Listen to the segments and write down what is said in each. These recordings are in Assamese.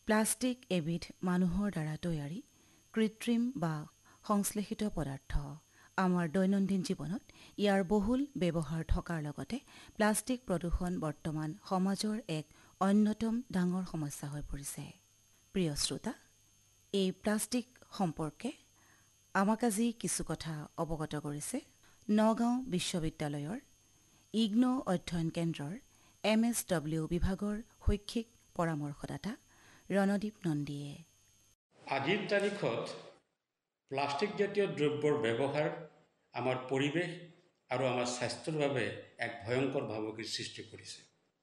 প্লাষ্টিক এবিধ মানুহৰ দ্বাৰা তৈয়াৰী কৃত্ৰিম বা সংশ্লেষিত পদাৰ্থ। আমাৰ দৈনন্দিন জীৱনত ইয়াৰ বহুল ব্যৱহাৰ থকাৰ লগতে প্লাষ্টিক প্ৰদূষণ বৰ্তমান সমাজৰ এক অন্যতম ডাঙৰ সমস্যা হৈ পৰিছে। প্ৰিয় শ্ৰোতা, এই প্লাষ্টিক সম্পৰ্কে আমাক আজি কিছু কথা অৱগত কৰিছে নগাঁও বিশ্ববিদ্যালয়ৰ ইগ্নো অধ্যয়ন কেন্দ্ৰৰ MSW বিভাগৰ শৈক্ষিক পৰামৰ্শদাতা ৰণদীপ নন্দীয়ে। আজিৰ তাৰিখত প্লাষ্টিক জাতীয় দ্ৰব্যৰ ব্যৱহাৰ আমাৰ পৰিৱেশ আৰু আমাৰ স্বাস্থ্যৰ বাবে এক ভয়ংকৰ ভাবুকিৰ সৃষ্টি কৰিছে।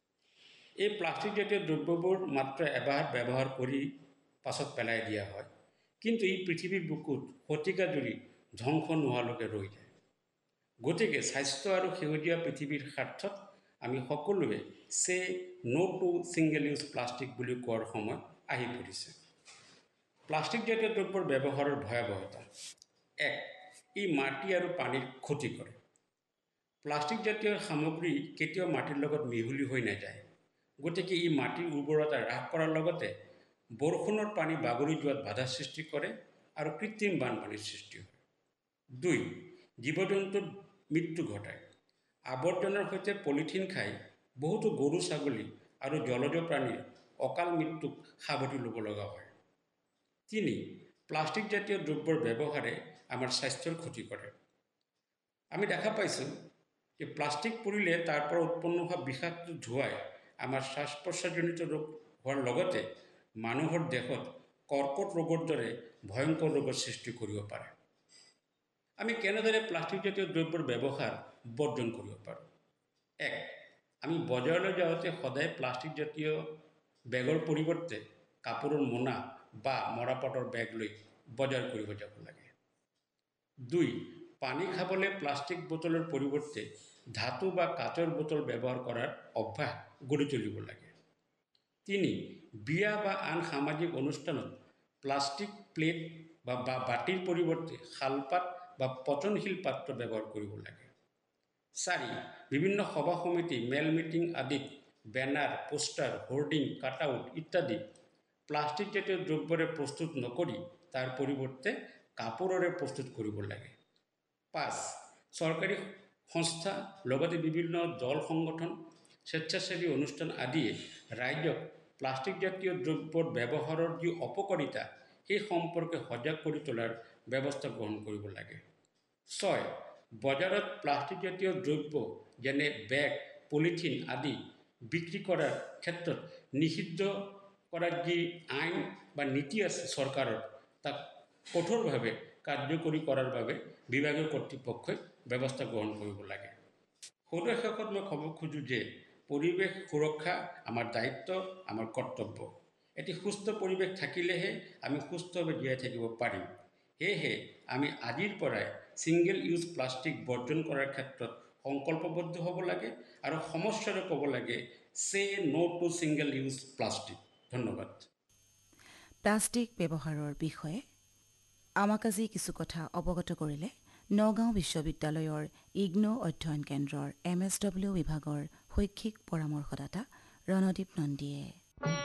এই প্লাষ্টিক জাতীয় দ্ৰব্যবোৰ মাত্ৰ এবাৰ ব্যৱহাৰ কৰি পাছত পেলাই দিয়া হয়, কিন্তু ই পৃথিৱীৰ বুকুত শতিকা জুৰি ধ্বংস নোহোৱালৈকে ৰৈ যায়। গতিকে স্বাস্থ্য আৰু সেউজীয়া পৃথিৱীৰ স্বাৰ্থত আমি সকলোৱে say no two single use plastic বুলি কোৱাৰ সময় আহি পৰিছে। প্লাষ্টিক জাতীয় দ্ৰব্যৰ ব্যৱহাৰৰ ভয়াৱহতা। 1. ই মাটি আৰু পানীৰ ক্ষতি কৰে। প্লাষ্টিক জাতীয় সামগ্ৰী কেতিয়াও মাটিৰ লগত মিহলি হৈ নাযায়, গতিকে ই মাটিৰ উৰ্বৰতা হ্ৰাস কৰাৰ লগতে বৰষুণৰ পানী বাগৰি যোৱাত বাধা সৃষ্টি কৰে আৰু কৃত্ৰিম বানপানীৰ সৃষ্টি হয়। 2. জীৱ-জন্তুৰ মৃত্যু ঘটায়। আৱৰ্জনাৰ সৈতে পলিথিন খাই বহুতো গৰু, ছাগলী আৰু জলজ প্ৰাণীৰ অকাল মৃত্যুক সাৱটি ল'ব লগা হয়। 3. প্লাষ্টিক জাতীয় দ্ৰব্যৰ ব্যৱহাৰে আমাৰ স্বাস্থ্যৰ ক্ষতি কৰে। আমি দেখা পাইছোঁ যে প্লাষ্টিক পুৰিলে তাৰ পৰা উৎপন্ন হোৱা বিষাক্ত ধোঁৱাই আমাৰ শ্বাস-প্ৰশ্বাসজনিত ৰোগ হোৱাৰ লগতে মানুহৰ দেহত কৰ্কট ৰোগৰ দৰে ভয়ংকৰ ৰোগৰ সৃষ্টি কৰিব পাৰে। আমি কেনেদৰে প্লাষ্টিক জাতীয় দ্ৰব্যৰ ব্যৱহাৰ বৰ্জন কৰিব পাৰোঁ? 1. আমি বজাৰলৈ যাওঁতে সদায় প্লাষ্টিক জাতীয় বেগৰ পৰিৱৰ্তে কাপোৰৰ মোনা বা মৰাপাটৰ বেগ লৈ বজাৰ কৰিব যাব লাগে। 2. পানী খাবলৈ প্লাষ্টিক বোতলৰ পৰিৱৰ্তে ধাতু বা কাঁচৰ বোতল ব্যৱহাৰ কৰাৰ অভ্যাস গঢ়ি তুলিব লাগে। 3. বিয়া বা আন সামাজিক অনুষ্ঠানত প্লাষ্টিক প্লেট বা বাটিৰ পৰিৱৰ্তে শালপাত বা পচনশীল পাত্ৰ ব্যৱহাৰ কৰিব লাগে। 4. বিভিন্ন সভা সমিতি, মেল মিটিং আদিত বেনাৰ, পোষ্টাৰ, হোৰ্ডিং, কাটআউট ইত্যাদি প্লাষ্টিক জাতীয় দ্ৰব্যৰে প্ৰস্তুত নকৰি তাৰ পৰিৱৰ্তে কাপোৰেৰে প্ৰস্তুত কৰিব লাগে। 5. চৰকাৰী সংস্থা লগতে বিভিন্ন দল সংগঠন, স্বেচ্ছাসেৱী অনুষ্ঠান আদিয়ে ৰাইজক প্লাষ্টিক জাতীয় দ্ৰব্যৰ ব্যৱহাৰৰ যি অপকাৰিতা সেই সম্পৰ্কে সজাগ কৰি তোলাৰ ব্যৱস্থা গ্ৰহণ কৰিব লাগে। 6. বজাৰত প্লাষ্টিক জাতীয় দ্ৰব্য যেনে বেগ, পলিথিন আদি বিক্ৰী কৰাৰ ক্ষেত্ৰত নিষিদ্ধ কৰাৰ যি আইন বা নীতি আছে চৰকাৰৰ, তাক কঠোৰভাৱে কাৰ্যকৰী কৰাৰ বাবে বিভাগীয় কৰ্তৃপক্ষই ব্যৱস্থা গ্ৰহণ কৰিব লাগে। সদৌ শেষত মই ক'ব খোজোঁ যে পৰিৱেশ সুৰক্ষা আমাৰ দায়িত্ব, আমাৰ কৰ্তব্য। এটি সুস্থ পৰিৱেশ থাকিলেহে আমি সুস্থভাৱে জীয়াই থাকিব পাৰিম। সেয়েহে আমি আজিৰ পৰাই ছিংগল ইউজ প্লাষ্টিক বৰ্জন কৰাৰ ক্ষেত্ৰত সংকল্পবদ্ধ হ'ব লাগে আৰু সমস্যাৰে ক'ব লাগে say no two single use plastic. ধন্যবাদ। প্লাষ্টিক ব্যৱহাৰৰ বিষয়ে আমাক আজি কিছু কথা অৱগত কৰিলে নগাঁও বিশ্ববিদ্যালয়ৰ ইগ্নো অধ্যয়ন কেন্দ্ৰৰ MSW বিভাগৰ শৈক্ষিক পৰামৰ্শদাতা ৰণদীপ নন্দীয়ে।